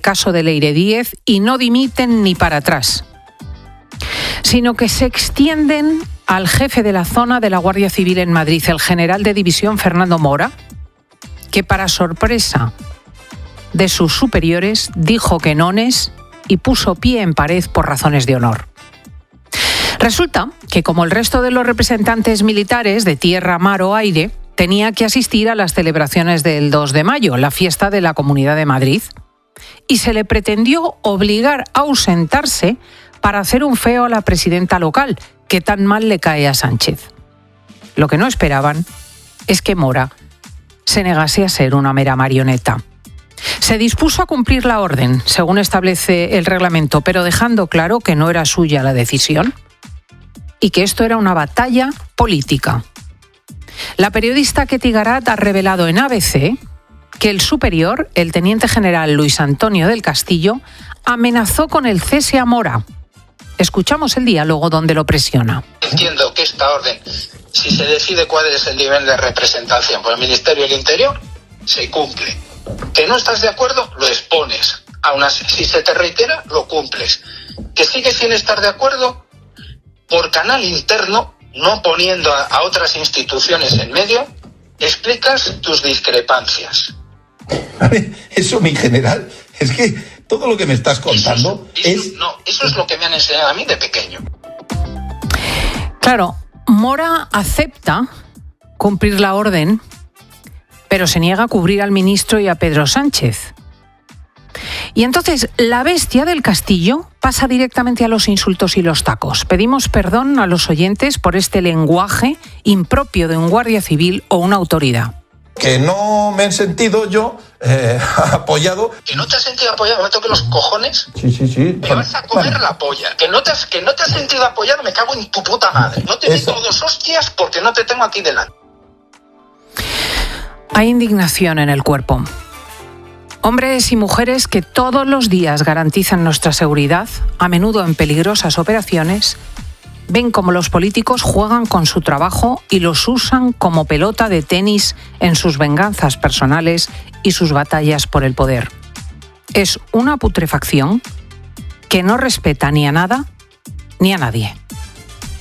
caso de Leire Díez y no dimiten ni para atrás, sino que se extienden al jefe de la zona de la Guardia Civil en Madrid, el general de división Fernando Mora, que para sorpresa de sus superiores dijo que nones y puso pie en pared por razones de honor. Resulta que, como el resto de los representantes militares de tierra, mar o aire, tenía que asistir a las celebraciones del 2 de mayo, la fiesta de la Comunidad de Madrid, y se le pretendió obligar a ausentarse para hacer un feo a la presidenta local, que tan mal le cae a Sánchez. Lo que no esperaban es que Mora se negase a ser una mera marioneta. Se dispuso a cumplir la orden, según establece el reglamento, pero dejando claro que no era suya la decisión y que esto era una batalla política. La periodista Ketty Garat ha revelado en ABC que el superior, el teniente general Luis Antonio del Castillo, amenazó con el cese a Mora. Escuchamos el diálogo donde lo presiona. Entiendo que esta orden, si se decide cuál es el nivel de representación por el Ministerio del Interior, se cumple. Que no estás de acuerdo, lo expones. Aún así, si se te reitera, lo cumples. Que sigues sin estar de acuerdo, por canal interno, no poniendo a otras instituciones en medio, explicas tus discrepancias. A ver, eso, mi general, es que todo lo que me estás contando eso es lo que me han enseñado a mí de pequeño. Claro, Mora acepta cumplir la orden, pero se niega a cubrir al ministro y a Pedro Sánchez. Y entonces la bestia del Castillo pasa directamente a los insultos y los tacos. Pedimos perdón a los oyentes por este lenguaje impropio de un guardia civil o una autoridad. Que no me he sentido yo apoyado. ¿Que no te has sentido apoyado? ¿Me toque los cojones? Sí. Me vas a comer la polla. ¿Que no te has sentido apoyado? Me cago en tu puta madre. No te meto dos hostias porque no te tengo aquí delante. Hay indignación en el cuerpo. Hombres y mujeres que todos los días garantizan nuestra seguridad, a menudo en peligrosas operaciones, ven cómo los políticos juegan con su trabajo y los usan como pelota de tenis en sus venganzas personales y sus batallas por el poder. Es una putrefacción que no respeta ni a nada ni a nadie.